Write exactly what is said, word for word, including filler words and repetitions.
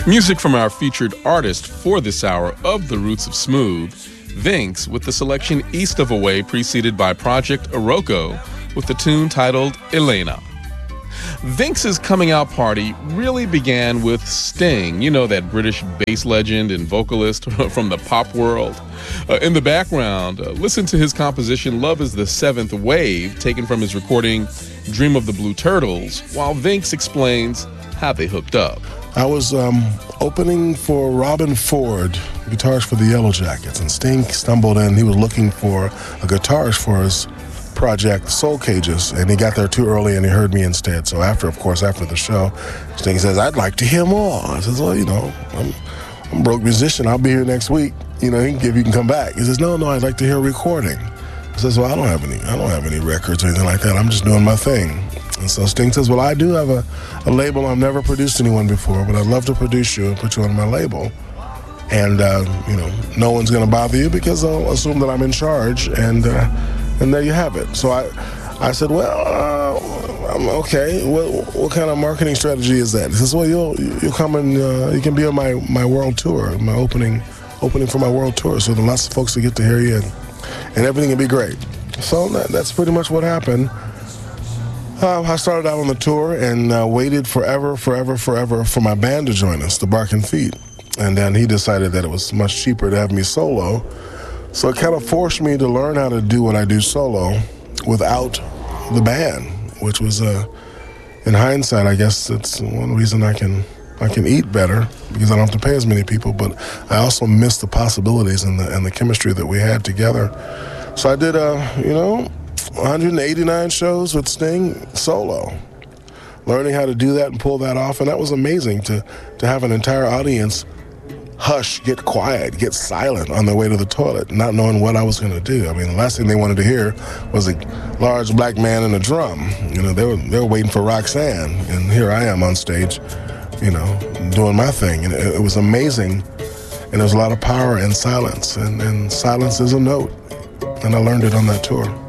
Music from our featured artist for this hour of The Roots of Smooth, Vinx, with the selection East of Away, preceded by Project Iroko with the tune titled Elena. Vinx's coming out party really began with Sting, you know, that British bass legend and vocalist from the pop world. Uh, in the background, uh, listen to his composition Love is the Seventh Wave, taken from his recording Dream of the Blue Turtles, while Vinx explains how they hooked up. I was um, opening for Robin Ford, guitarist for the Yellow Jackets, and Sting stumbled in. He was looking for a guitarist for his project, Soul Cages, and he got there too early and he heard me instead. So after, of course, after the show, Sting says, I'd like to hear more. I says, well, you know, I'm, I'm a broke musician. I'll be here next week. You know, if you can come back. He says, no, no, I'd like to hear a recording. I says, well, I don't have any, I don't have any records or anything like that. I'm just doing my thing. And so Sting says, well, I do have a, a label. I've never produced anyone before, but I'd love to produce you and put you on my label. And, uh, you know, no one's going to bother you because they'll assume that I'm in charge. And uh, and there you have it. So I I said, well, uh, I'm okay. What, what kind of marketing strategy is that? He says, well, you'll, you'll come and uh, you can be on my, my world tour, my opening opening for my world tour. So there are lots of folks to get to hear you, and, and everything will be great. So that, that's pretty much what happened. Uh, I started out on the tour and uh, waited forever, forever, forever for my band to join us, the Barking Feet. And then he decided that it was much cheaper to have me solo. So it kind of forced me to learn how to do what I do solo without the band, which was, uh, in hindsight, I guess that's one reason I can I can eat better, because I don't have to pay as many people, but I also miss the possibilities and the, and the chemistry that we had together. So I did, uh, you know, one hundred eighty-nine shows with Sting solo, learning how to do that and pull that off. And that was amazing to, to have an entire audience hush, get quiet, get silent on their way to the toilet, not knowing what I was going to do. I mean, the last thing they wanted to hear was a large black man and a drum. You know, they were, they were waiting for Roxanne. And here I am on stage, you know, doing my thing. And it, it was amazing. And there's a lot of power in silence. And, and silence is a note. And I learned it on that tour.